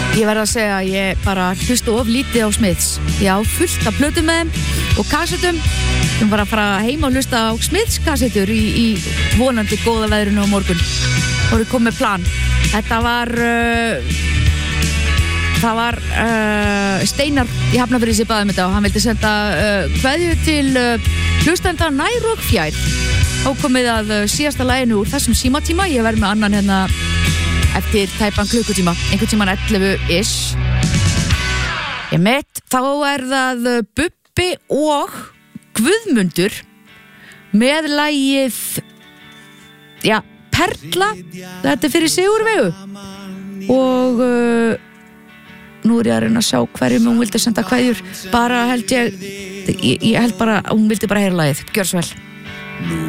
Ég verð að segja að ég bara hlusta of lítið á Smiths. Ég á fullt af plötum með þeim og kassettum. Ég var að fara heim og hlusta á Smiths kassettur í vonandi góða veðrinu á morgun. Og við komum með plan. Þetta var það var Steinar í Hafnarfirði sem baði þetta og hann vildi senda kveðju til hlustenda nær og fjær. Þá komið að síðasta laginu úr þessum símatíma. Ég verð með annan hérna eftir tæpan klukkutíma, einhvern tíman 11-ish. Ég mitt, þá það Bubbi og Guðmundur með lagið Perla, þetta fyrir Sigurveigu og nú ég að reyna að sjá hverjum hún vildi senda kveðjur, bara held ég held bara, hún vildi bara heyra lagið, gjör svo vel.